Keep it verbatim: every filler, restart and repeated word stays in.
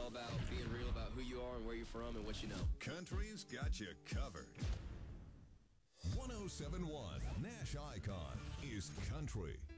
all about being real about who you are and where you're from and what you know. Country's got you covered. one oh seven point one Nash Icon is country.